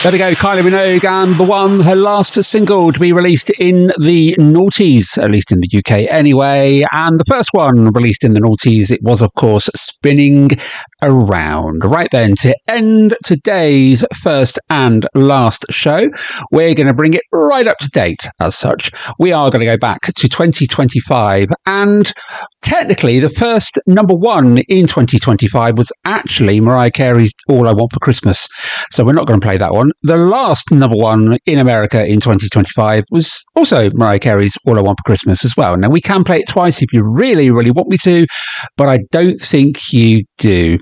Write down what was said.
There we go, Kylie Minogue and The One, her last single to be released in the noughties, at least in the UK anyway. And the first one released in the noughties, it was, of course, Spinning Around. Right then, to end today's first and last show, we're going to bring it right up to date as such. We are going to go back to 2025, and technically the first number one in 2025 was actually Mariah Carey's All I Want for Christmas. So we're not going to play that one. The last number one in America in 2025 was also Mariah Carey's All I Want for Christmas as well. Now, we can play it twice if you really, really want me to, but I don't think you do.